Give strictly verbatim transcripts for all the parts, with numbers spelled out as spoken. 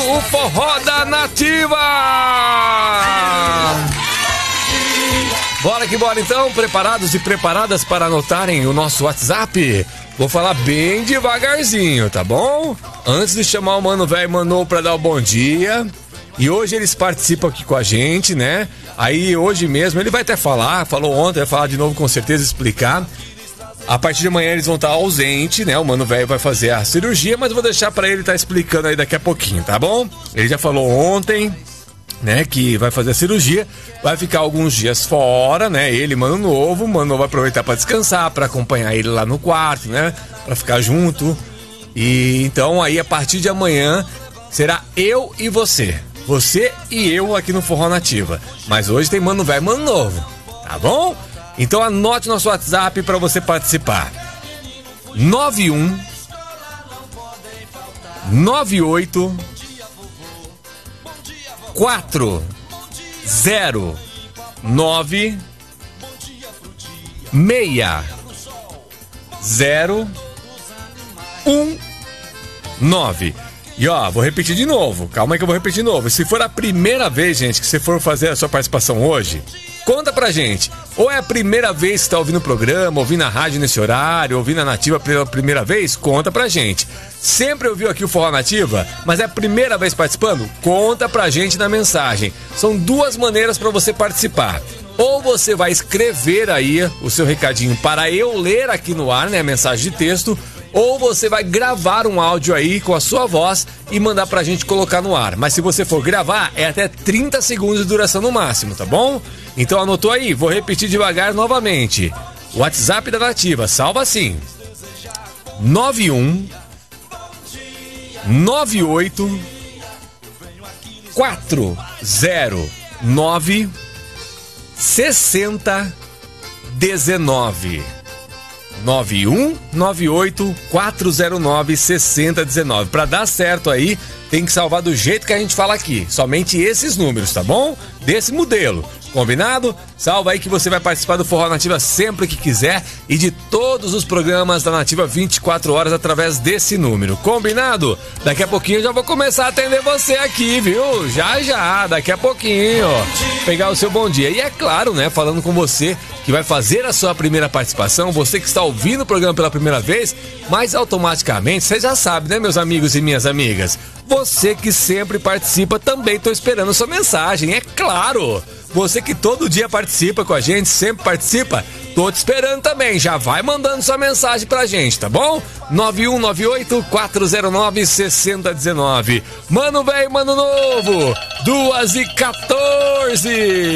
o Forró da Nativa! Bora que bora então, preparados e preparadas para anotarem o nosso WhatsApp? Vou falar bem devagarzinho, tá bom? Antes de chamar o Mano Velho Manu pra dar o bom dia. E hoje eles participam aqui com a gente, né? Aí hoje mesmo ele vai até falar, falou ontem, vai falar de novo com certeza, explicar. A partir de amanhã eles vão estar ausentes, né? O Mano Velho vai fazer a cirurgia, mas eu vou deixar pra ele estar explicando aí daqui a pouquinho, tá bom? Ele já falou ontem, né, que vai fazer a cirurgia, vai ficar alguns dias fora, né? Ele, Mano Novo, Mano Novo vai aproveitar pra descansar, pra acompanhar ele lá no quarto, né? Pra ficar junto. E então aí a partir de amanhã será eu e você. Você e eu aqui no Forró Nativa. Mas hoje tem Mano Velho, Mano Novo, tá bom? Então anote nosso WhatsApp para você participar. nove um nove oito quatro zero nove seis zero um nove. E ó, vou repetir de novo. Calma aí que eu vou repetir de novo. Se for a primeira vez, gente, que você for fazer a sua participação hoje, conta pra gente. Ou é a primeira vez que você tá ouvindo o programa, ouvindo a rádio nesse horário, ouvindo a Nativa pela primeira vez, conta pra gente. Sempre ouviu aqui o Forró Nativa, mas é a primeira vez participando? Conta pra gente na mensagem. São duas maneiras pra você participar. Ou você vai escrever aí o seu recadinho para eu ler aqui no ar, né, a mensagem de texto, ou você vai gravar um áudio aí com a sua voz e mandar pra gente colocar no ar. Mas se você for gravar, é até trinta segundos de duração no máximo, tá bom? Então anotou aí? Vou repetir devagar novamente. WhatsApp da Nativa, salva assim. nove um nove oito quatro zero nove seis zero um nove. nove um nove oito quatro zero nove seis zero um nove. Pra dar certo aí, tem que salvar do jeito que a gente fala aqui. Somente esses números, tá bom? Desse modelo. Combinado? Salva aí que você vai participar do Forró Nativa sempre que quiser e de todos os programas da Nativa vinte e quatro horas através desse número. Combinado? Daqui a pouquinho eu já vou começar a atender você aqui, viu? Já, já, daqui a pouquinho. Pegar o seu bom dia. E é claro, né, falando com você que vai fazer a sua primeira participação, você que está ouvindo o programa pela primeira vez, mas automaticamente, você já sabe, né, meus amigos e minhas amigas? Você que sempre participa, também estou esperando sua mensagem, é claro! Você que todo dia participa com a gente, sempre participa, tô te esperando também. Já vai mandando sua mensagem pra gente, tá bom? nove um nove oito quatro zero nove seis zero um nove. Mano Velho, Mano Novo, duas e quatorze.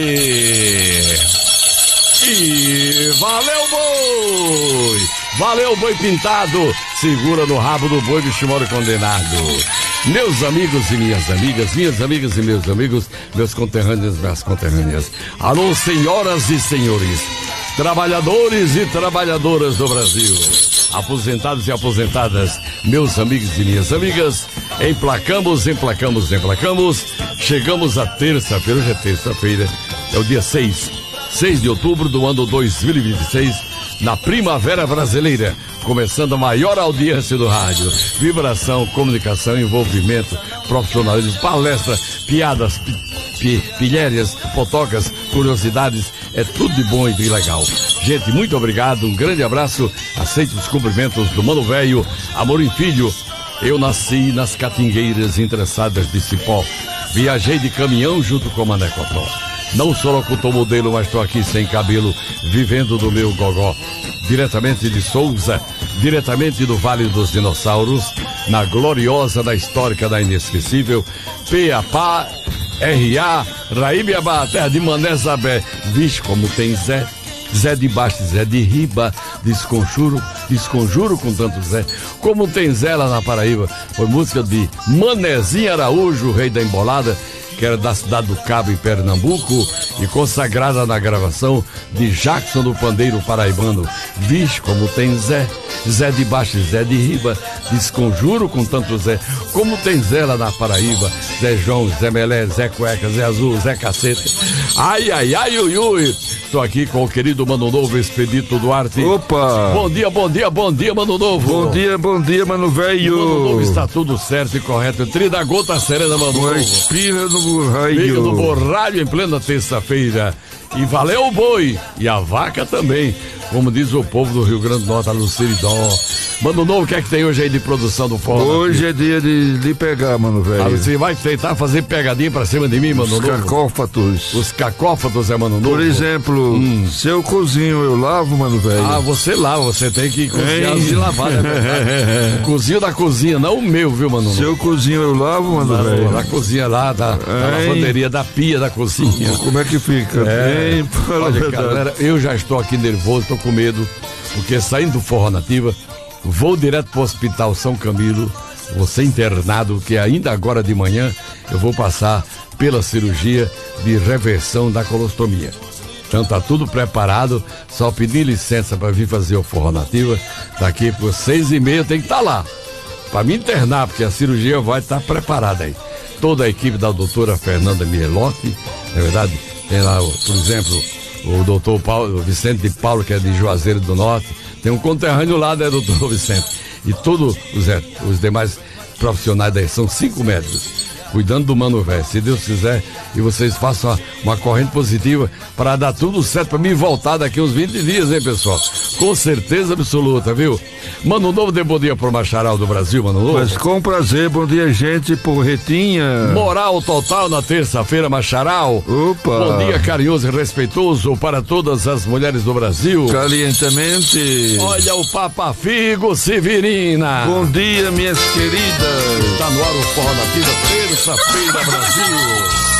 E valeu, boi! Valeu, boi pintado! Segura no rabo do boi, bicho moro condenado. Meus amigos e minhas amigas, minhas amigas e meus amigos, meus conterrâneos, minhas conterrâneas. Alô, senhoras e senhores, trabalhadores e trabalhadoras do Brasil, aposentados e aposentadas, meus amigos e minhas amigas, emplacamos, emplacamos, emplacamos, chegamos a terça-feira, hoje é terça-feira, é o dia seis, seis de outubro do ano dois mil e vinte e seis, na Primavera Brasileira, começando a maior audiência do rádio. Vibração, comunicação, envolvimento, profissionalismo, palestra, piadas, pi, pi, pilhérias, fotocas, curiosidades, é tudo de bom e de legal. Gente, muito obrigado, um grande abraço, aceito os cumprimentos do Mano Velho, Amorim Filho. Eu nasci nas catingueiras interessadas de Cipó, viajei de caminhão junto com Mané Cotó. Não sou locutor modelo, mas estou aqui sem cabelo, vivendo do meu gogó. Diretamente de Souza, diretamente do Vale dos Dinossauros, na gloriosa, da histórica, da inesquecível, P A P A, R A, Raíbiabá, terra de Mané Zabé. Vixe, como tem Zé, Zé de baixo, Zé de riba, desconjuro, desconjuro com tanto Zé. Como tem Zé lá na Paraíba, foi música de Manezinho Araújo, rei da embolada, que era da cidade do Cabo, em Pernambuco, e consagrada na gravação de Jackson do Pandeiro Paraibano. Vixe, como tem Zé, Zé de baixo e Zé de riba, desconjuro com tanto Zé, como tem Zé lá na Paraíba, Zé João, Zé Melé, Zé Cueca, Zé Azul, Zé Cacete. Ai, ai, ai, ui, ui. Tô aqui com o querido Mano Novo, Expedito Duarte. Opa! Bom dia, bom dia, bom dia, Mano Novo. Bom dia, bom dia, Mano Velho. Mano Novo, está tudo certo e correto. Tri da gota serena, Mano Novo. Espira no borralho. Liga no borralho em plena terça-feira. E valeu o boi. E a vaca também. Como diz o povo do Rio Grande do Norte, no Seridó. Mano Novo, o que é que tem hoje aí de produção do forró? Hoje é dia de, de pegar, Mano Velho. Ah, você vai tentar fazer pegadinha pra cima de mim, Mano Os Novo? cacófatos. Os cacófatos, é, Mano Novo? Por exemplo, hum. se eu cozinho, eu lavo, Mano Velho. Ah, você lava, você tem que cozinhar e lavar, né? O cozinho da cozinha, não o meu, viu, Mano Novo? Se eu cozinho, eu lavo, Mano Velho. Na cozinha lá, da, da lavanderia, da pia da cozinha. Como é que fica? É. Bem, Olha, galera, eu já estou aqui nervoso, tô com medo, porque saindo do Forró Nativa, vou direto pro Hospital São Camilo, vou ser internado, que ainda agora de manhã eu vou passar pela cirurgia de reversão da colostomia. Então tá tudo preparado, só pedir licença para vir fazer o Forró Nativa, daqui por seis e meia tem que estar tá lá, para me internar, porque a cirurgia vai estar tá preparada aí. Toda a equipe da doutora Fernanda Mielotti, na verdade, tem lá, por exemplo, o doutor Paulo, o Vicente de Paulo, que é de Juazeiro do Norte, tem um conterrâneo lá, né, doutor Vicente? E todos os, os demais profissionais daí, são cinco médicos, cuidando do Mano Velho. Se Deus quiser, e vocês façam uma, uma corrente positiva para dar tudo certo para mim voltar daqui uns vinte dias, hein, pessoal? Com certeza absoluta, viu? Mano Novo, dê bom dia pro Macharal do Brasil, Mano Novo. Mas com prazer, bom dia, gente, porretinha. Moral total na terça-feira, Macharal. Opa! Bom dia, carinhoso e respeitoso para todas as mulheres do Brasil. Calientemente. Olha o Papa Figo Severina. Bom dia, minhas queridas. Está no ar o Forró Nativa, terça-feira, Brasil.